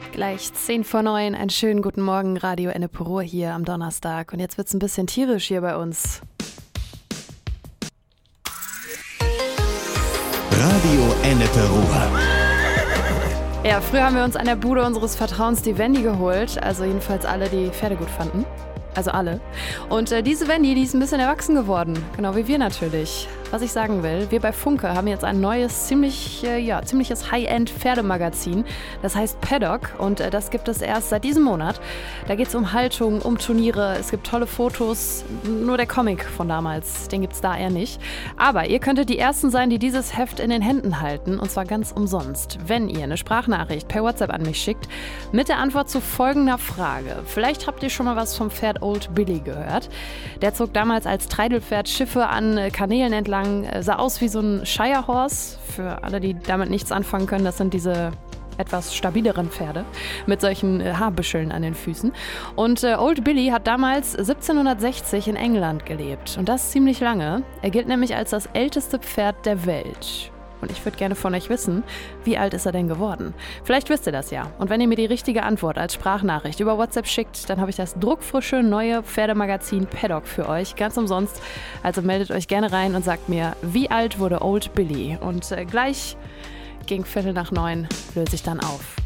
Gleich 10:09, einen schönen guten Morgen, Radio Ennepe hier am Donnerstag. Und jetzt wird's ein bisschen tierisch hier bei uns. Radio Ennepe. Ja, früher haben wir uns an der Bude unseres Vertrauens die Wendy geholt. Also jedenfalls alle, die Pferde gut fanden. Also alle. Und diese Wendy, die ist ein bisschen erwachsen geworden. Genau wie wir natürlich. Was ich sagen will, wir bei Funke haben jetzt ein neues, ziemliches High-End-Pferdemagazin. Das heißt Paddock und das gibt es erst seit diesem Monat. Da geht es um Haltung, um Turniere, es gibt tolle Fotos. Nur der Comic von damals, den gibt es da eher nicht. Aber ihr könntet die Ersten sein, die dieses Heft in den Händen halten und zwar ganz umsonst. Wenn ihr eine Sprachnachricht per WhatsApp an mich schickt mit der Antwort zu folgender Frage. Vielleicht habt ihr schon mal was vom Pferd Old Billy gehört. Der zog damals als Treidelpferd Schiffe an Kanälen entlang, sah aus wie so ein Shire Horse. Für alle, die damit nichts anfangen können, das sind diese etwas stabileren Pferde mit solchen Haarbüscheln an den Füßen. Und Old Billy hat damals 1760 in England gelebt. Und das ziemlich lange. Er gilt nämlich als das älteste Pferd der Welt. Und ich würde gerne von euch wissen, wie alt ist er denn geworden? Vielleicht wisst ihr das ja. Und wenn ihr mir die richtige Antwort als Sprachnachricht über WhatsApp schickt, dann habe ich das druckfrische neue Pferdemagazin Paddock für euch, ganz umsonst. Also meldet euch gerne rein und sagt mir, wie alt wurde Old Billy? Und gleich gegen 8:45 löse ich dann auf.